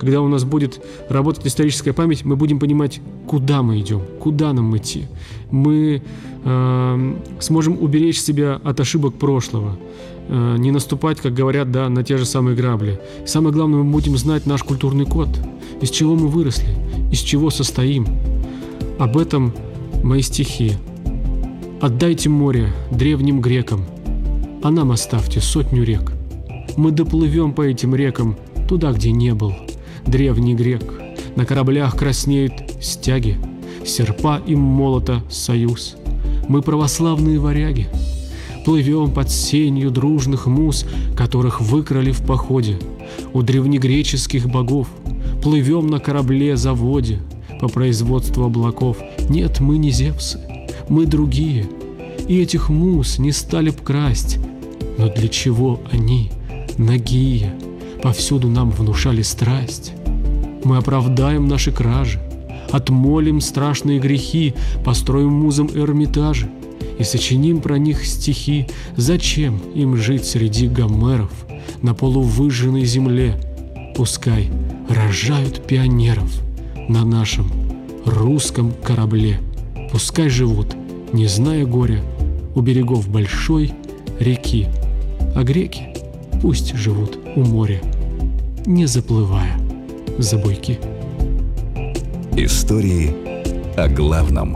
когда у нас будет работать историческая память, мы будем понимать, куда мы идем, куда нам идти. Мы сможем уберечь себя от ошибок прошлого, не наступать, как говорят, да, на те же самые грабли. Самое главное, мы будем знать наш культурный код, из чего мы выросли, из чего состоим. Об этом мои стихи. «Отдайте море древним грекам, а нам оставьте сотню рек. Мы доплывем по этим рекам туда, где не был древний грек. На кораблях краснеют стяги, серпа и молота союз. Мы православные варяги, плывем под сенью дружных муз, которых выкрали в походе у древнегреческих богов. Плывем на корабле-заводе по производству облаков. Нет, мы не Зевсы, мы другие, и этих муз не стали б красть. Но для чего они, нагие, повсюду нам внушали страсть? Мы оправдаем наши кражи, отмолим страшные грехи, построим музам Эрмитажи и сочиним про них стихи. Зачем им жить среди Гомеров на полувыжженной земле? Пускай рожают пионеров на нашем русском корабле. Пускай живут, не зная горя, у берегов большой реки. А греки пусть живут у моря, не заплывая за буйки. Истории о главном.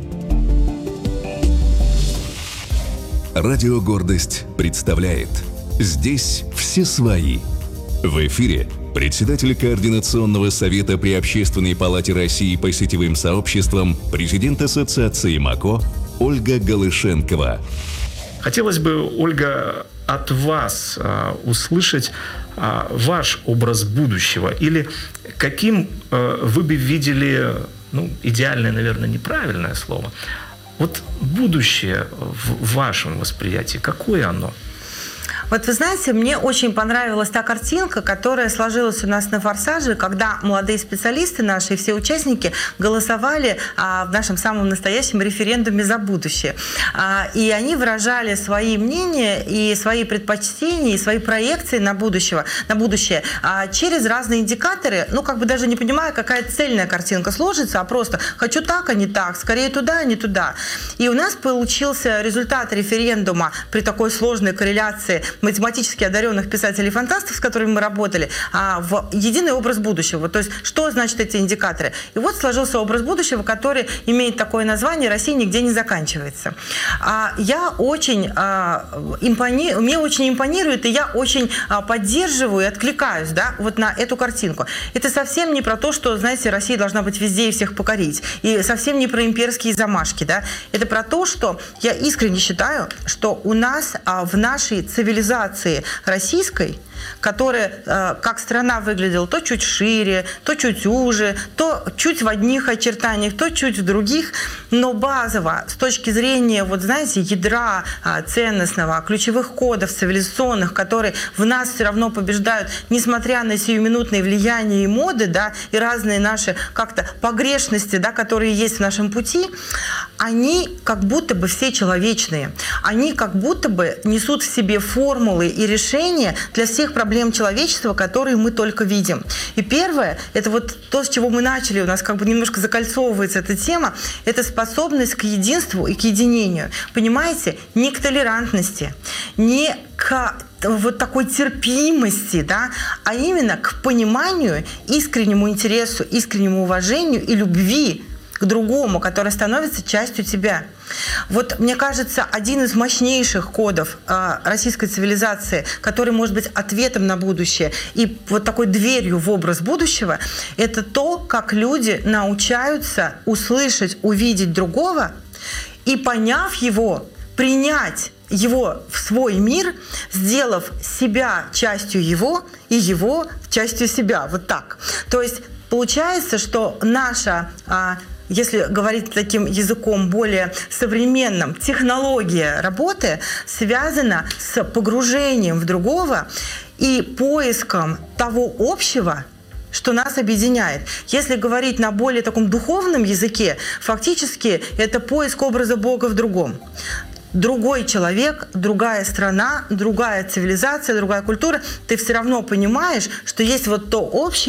Радио «Гордость» представляет «Здесь все свои». В эфире председатель Координационного совета при Общественной палате России по сетевым сообществам, президент Ассоциации МАКО Ольга Голышенкова. Хотелось бы, Ольга, от вас услышать ваш образ будущего, или каким вы бы видели, идеальное, наверное, неправильное слово, вот будущее в вашем восприятии, какое оно? Вот вы знаете, мне очень понравилась та картинка, которая сложилась у нас на «Форсаже», когда молодые специалисты наши, все участники голосовали в нашем самом настоящем референдуме за будущее. И они выражали свои мнения и свои предпочтения, и свои проекции на будущее через разные индикаторы, даже не понимая, какая цельная картинка сложится, а просто «хочу так, а не так», «скорее туда, а не туда». И у нас получился результат референдума при такой сложной корреляции математически одаренных писателей-фантастов, с которыми мы работали, в единый образ будущего. То есть, что значит эти индикаторы? И вот сложился образ будущего, который имеет такое название «Россия нигде не заканчивается». Мне очень импонирует, и я очень поддерживаю и откликаюсь, вот на эту картинку. Это совсем не про то, что, знаете, Россия должна быть везде и всех покорить. И совсем не про имперские замашки. Это про то, что я искренне считаю, что у нас в нашей цивилизации российской, которая как страна выглядела то чуть шире, то чуть уже, то чуть в одних очертаниях, то чуть в других, но базово с точки зрения, ядра ценностного, ключевых кодов цивилизационных, которые в нас все равно побеждают, несмотря на сиюминутные влияния и моды, и разные наши как-то погрешности, которые есть в нашем пути, они как будто бы все человечные. Они как будто бы несут в себе формулы и решения для всех проблем человечества, которые мы только видим. И первое, это то, с чего мы начали, у нас немножко закольцовывается эта тема, это способность к единству и к единению. Понимаете? Не к толерантности, не к такой терпимости, а именно к пониманию, искреннему интересу, искреннему уважению и любви к другому, который становится частью тебя. Мне кажется, один из мощнейших кодов российской цивилизации, который может быть ответом на будущее и такой дверью в образ будущего, это то, как люди научаются услышать, увидеть другого и, поняв его, принять его в свой мир, сделав себя частью его и его частью себя. Вот так. То есть получается, что наша если говорить таким языком более современным, технология работы связана с погружением в другого и поиском того общего, что нас объединяет. Если говорить на более таком духовном языке, фактически это поиск образа Бога в другом. Другой человек, другая страна, другая цивилизация, другая культура, ты все равно понимаешь, что есть то общее,